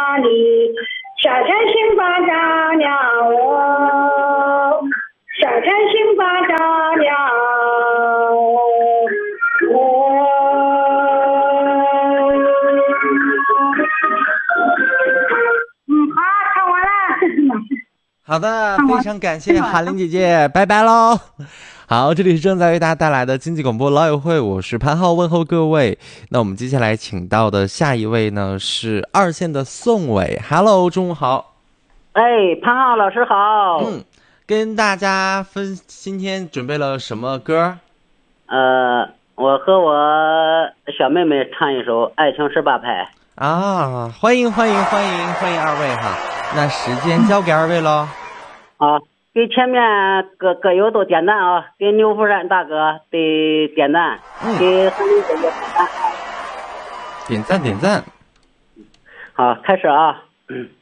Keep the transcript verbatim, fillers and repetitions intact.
里，小城新八丈娘哦，小城新八丈娘哦。嗯，好，唱完了。 好的，非常感谢韩玲姐姐，拜拜喽。好，这里是正在为大家带来的经济广播老友会，我是潘浩，问候各位。那我们接下来请到的下一位呢是二线的宋伟 ，Hello， 中午好。 哎，潘浩老师好。 嗯，跟大家分今天准备了什么歌？ 呃，我和我小妹妹唱一首《爱情十八拍》 啊，欢迎欢迎欢迎欢迎二位哈。那时间交给二位喽。 好。给前面各各友都点赞啊！给牛福山大哥得点赞，嗯、给韩玲姐姐点赞， 点赞点赞。 好，开始啊！嗯